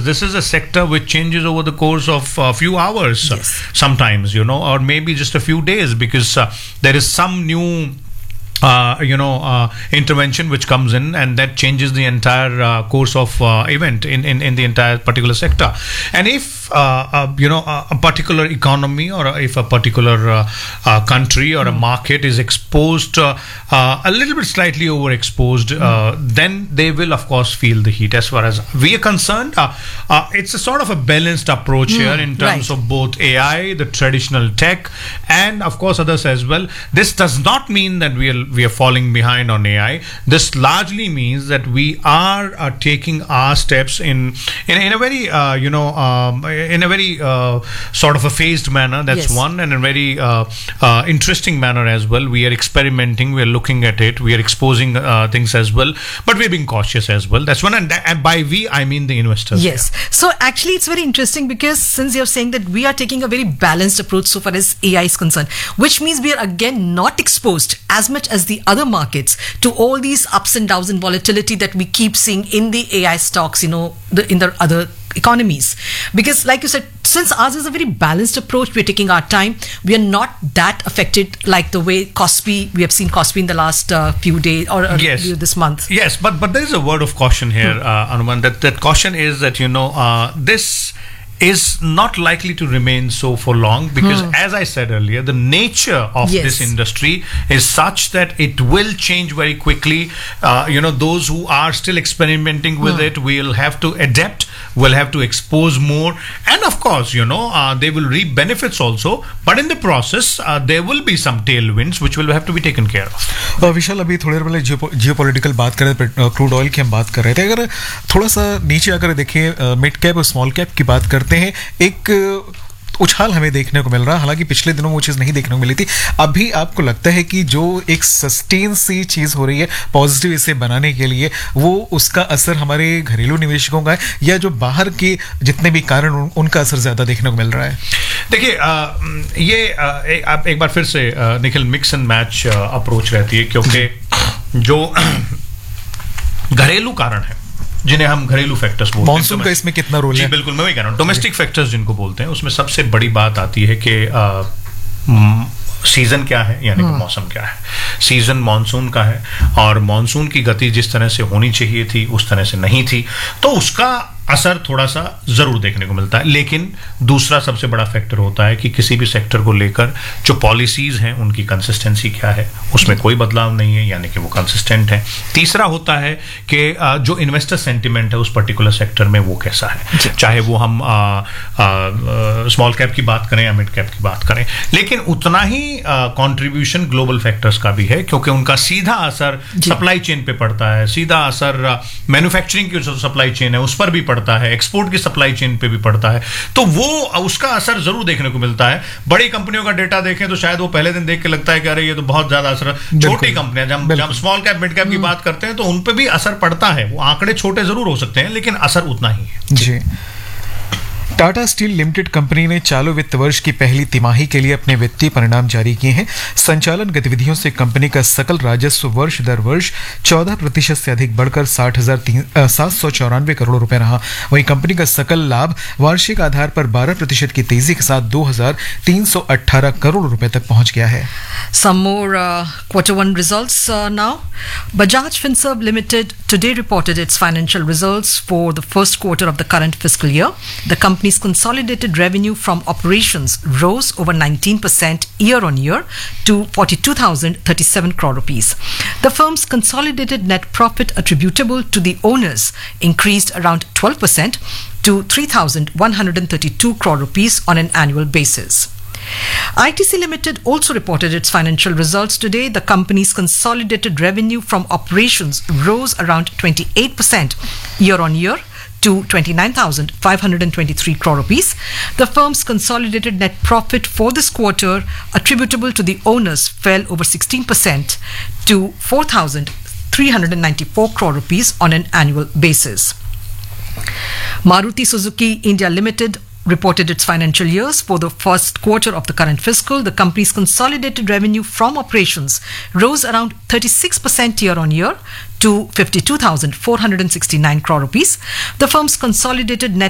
because this is a sector which changes over the course of a few hours, sometimes, or maybe just a few days, because there is some new intervention which comes in, and that changes the entire course of event in the entire particular sector. And if a particular economy, or if a particular country or a market is exposed, a little bit slightly overexposed, then they will of course feel the heat. As far as we are concerned, it's a sort of a balanced approach here in terms of both AI, the traditional tech, and of course others as well. This does not mean that we are falling behind on AI. This largely means that we are taking our steps in a very sort of a phased manner. That's one, and a very interesting manner as well. We are experimenting, we are looking at it, we are exposing things as well, but we're being cautious as well. That's one, and by we I mean the investors. So actually it's very interesting, because since you're saying that we are taking a very balanced approach so far as AI is concerned, which means we are again not exposed as much as the other markets to all these ups and downs and volatility that we keep seeing in the AI stocks, in the other economies. Because like you said, since ours is a very balanced approach, we're taking our time, we are not that affected like the way we have seen Kospi in the last few days or this month. Yes, but there is a word of caution here, Anuman. That caution is that this is not likely to remain so for long, because as I said earlier, the nature of this industry is such that it will change very quickly. Those who are still experimenting with it will have to adapt, will have to expose more, and of course they will reap benefits also, but in the process there will be some tailwinds which will have to be taken care of. विशाल, अभी थोड़ी देर पहले geopolitical बात कर रहे थे, crude oil की हम बात कर रहे थे. अगर थोड़ा सा नीचे अगर देखें, मिड कैप और स्मॉल कैप की बात करते हैं, एक उछाल हमें देखने को मिल रहा है. हालांकि पिछले दिनों वो चीज़ नहीं देखने को मिली थी. अभी आपको लगता है कि जो एक सस्टेन सी चीज़ हो रही है पॉजिटिव इसे बनाने के लिए, वो उसका असर हमारे घरेलू निवेशकों का है, या जो बाहर के जितने भी कारण उनका असर ज़्यादा देखने को मिल रहा है? देखिए, आप एक बार फिर से Nikhil, mix and match approach रहती है, क्योंकि जो घरेलू कारण है, जिन्हें हम घरेलू फैक्टर्स बोलते हैं, मॉनसून का इसमें कितना रोल है? जी बिल्कुल, मैं वही कह रहा हूँ, डोमेस्टिक फैक्टर्स जिनको बोलते हैं, उसमें सबसे बड़ी बात आती है कि सीजन क्या है, यानी कि मौसम क्या है. सीजन मॉनसून का है, और मॉनसून की गति जिस तरह से होनी चाहिए थी उस तरह से नहीं थी, तो उसका असर थोड़ा सा जरूर देखने को मिलता है. लेकिन दूसरा सबसे बड़ा फैक्टर होता है कि किसी भी सेक्टर को लेकर जो पॉलिसीज हैं उनकी कंसिस्टेंसी क्या है, उसमें कोई बदलाव नहीं है, यानी कि वो कंसिस्टेंट है. तीसरा होता है कि जो इन्वेस्टर सेंटिमेंट है उस पर्टिकुलर सेक्टर में वो कैसा है, चाहे वो हम स्मॉल कैप की बात करें या मिड कैप की बात करें. लेकिन उतना ही कंट्रीब्यूशन ग्लोबल फैक्टर्स का भी है, क्योंकि उनका सीधा असर सप्लाई चेन पे पड़ता है, सीधा असर मैन्युफैक्चरिंग की जो सप्लाई चेन है उस पर भी पड़ता है, एक्सपोर्ट की सप्लाई चेन पे भी पड़ता है. तो वो उसका असर जरूर देखने को मिलता है. बड़ी कंपनियों का डेटा देखें तो शायद वो पहले दिन देख के लगता है कि अरे ये तो बहुत ज्यादा असर. छोटी कंपनियां, जब स्मॉल कैप मिड कैप की बात करते हैं तो उन पे भी असर पड़ता है. वो आंकड़े छोटे जरूर हो सकते हैं, लेकिन असर उतना ही है. जी. टाटा स्टील लिमिटेड कंपनी ने चालू वित्त वर्ष की पहली तिमाही के लिए अपने वित्तीय परिणाम जारी किए हैं. संचालन गतिविधियों से कंपनी का सकल राजस्व वर्ष दर वर्ष 14% से अधिक बढ़कर 60,794 करोड़ रुपए रहा. वहीं कंपनी का सकल लाभ वार्षिक आधार पर 12% की तेजी के साथ 2,318 करोड़ रुपए तक पहुंच गया है. Some more quarter one results now. Bajaj Finserv Limited today reported its financial results for the first quarter of the current fiscal year. The company's consolidated revenue from operations rose over 19% year-on-year to 42,037 crore rupees. The firm's consolidated net profit attributable to the owners increased around 12% to 3,132 crore rupees on an annual basis. ITC Limited also reported its financial results today. The company's consolidated revenue from operations rose around 28% year-on-year to 29,523 crore rupees. The firm's consolidated net profit for this quarter attributable to the owners fell over 16% to 4,394 crore rupees on an annual basis. Maruti Suzuki India Limited reported its financial years for the first quarter of the current fiscal. The company's consolidated revenue from operations rose around 36% year-on-year to 52,469 crore rupees. The firm's consolidated net